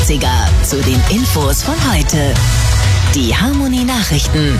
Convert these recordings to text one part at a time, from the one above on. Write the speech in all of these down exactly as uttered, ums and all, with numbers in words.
siebziger zu den Infos von heute. Die Harmonie Nachrichten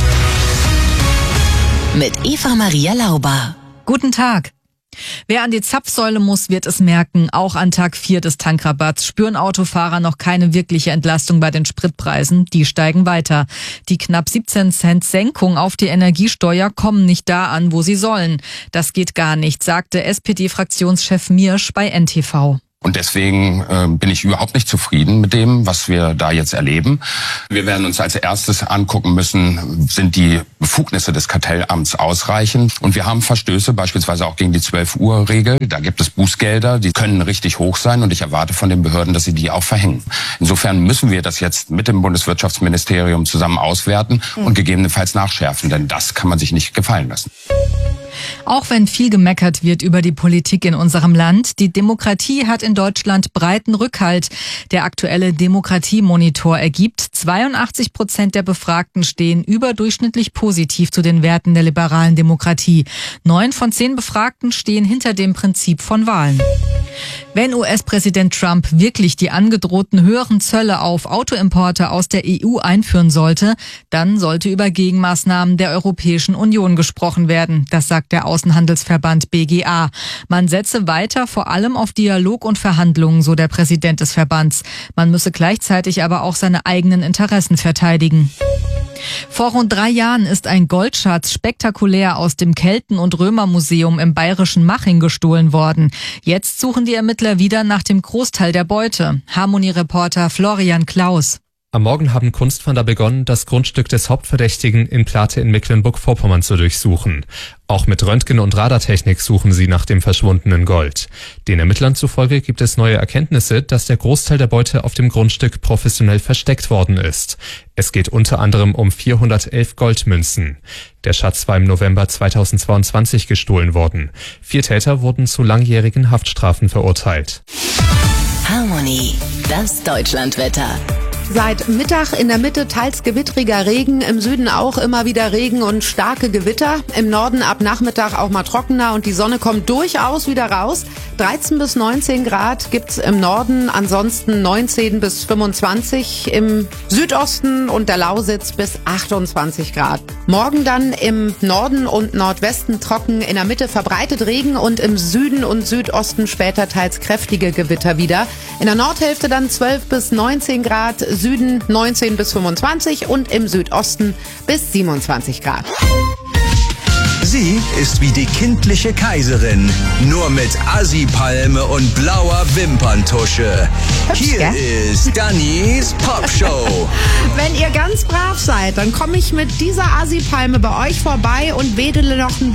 mit Eva Maria Lauber. Guten Tag. Wer an die Zapfsäule muss, wird es merken. Auch an Tag vier des Tankrabatts spüren Autofahrer noch keine wirkliche Entlastung bei den Spritpreisen. Die steigen weiter. Die knapp siebzehn Cent Senkung auf die Energiesteuer kommen nicht da an, wo sie sollen. Das geht gar nicht, sagte S P D-Fraktionschef Miersch bei N T V. Und deswegen äh, bin ich überhaupt nicht zufrieden mit dem, was wir da jetzt erleben. Wir werden uns als erstes angucken müssen, sind die Befugnisse des Kartellamts ausreichend? Und wir haben Verstöße, beispielsweise auch gegen die zwölf Uhr Regel. Da gibt es Bußgelder, die können richtig hoch sein und ich erwarte von den Behörden, dass sie die auch verhängen. Insofern müssen wir das jetzt mit dem Bundeswirtschaftsministerium zusammen auswerten und gegebenenfalls nachschärfen, denn das kann man sich nicht gefallen lassen. Auch wenn viel gemeckert wird über die Politik in unserem Land, die Demokratie hat in Deutschland breiten Rückhalt. Der aktuelle Demokratiemonitor ergibt, zweiundachtzig Prozent der Befragten stehen überdurchschnittlich positiv zu den Werten der liberalen Demokratie. Neun von zehn Befragten stehen hinter dem Prinzip von Wahlen. Wenn U S-Präsident Trump wirklich die angedrohten höheren Zölle auf Autoimporte aus der E U einführen sollte, dann sollte über Gegenmaßnahmen der Europäischen Union gesprochen werden. Das sagt der Außenhandelsverband B G A. Man setze weiter vor allem auf Dialog und Verhandlungen, so der Präsident des Verbands. Man müsse gleichzeitig aber auch seine eigenen Interessen verteidigen. Vor rund drei Jahren ist ein Goldschatz spektakulär aus dem Kelten- und Römermuseum im bayerischen Maching gestohlen worden. Jetzt suchen die Ermittler wieder nach dem Großteil der Beute. Harmonie-Reporter Florian Klaus. Am Morgen haben Kunstfahnder begonnen, das Grundstück des Hauptverdächtigen in Plate in Mecklenburg-Vorpommern zu durchsuchen. Auch mit Röntgen- und Radartechnik suchen sie nach dem verschwundenen Gold. Den Ermittlern zufolge gibt es neue Erkenntnisse, dass der Großteil der Beute auf dem Grundstück professionell versteckt worden ist. Es geht unter anderem um vierhundertelf Goldmünzen. Der Schatz war im November zweitausendzweiundzwanzig gestohlen worden. Vier Täter wurden zu langjährigen Haftstrafen verurteilt. Harmonie, das Deutschlandwetter. Seit Mittag in der Mitte teils gewittriger Regen, im Süden auch immer wieder Regen und starke Gewitter. Im Norden ab Nachmittag auch mal trockener und die Sonne kommt durchaus wieder raus. dreizehn bis neunzehn Grad gibt's im Norden, ansonsten neunzehn bis fünfundzwanzig, im Südosten und der Lausitz bis achtundzwanzig Grad. Morgen dann im Norden und Nordwesten trocken, in der Mitte verbreitet Regen und im Süden und Südosten später teils kräftige Gewitter wieder. In der Nordhälfte dann zwölf bis neunzehn Grad, Süden neunzehn bis fünfundzwanzig und im Südosten bis siebenundzwanzig Grad. Sie ist wie die kindliche Kaiserin, nur mit Assi-Palme und blauer Wimperntusche. Hübsch, Hier gell? ist Dannys Popshow. Wenn ihr ganz brav seid, dann komme ich mit dieser Assi-Palme bei euch vorbei und wedele noch ein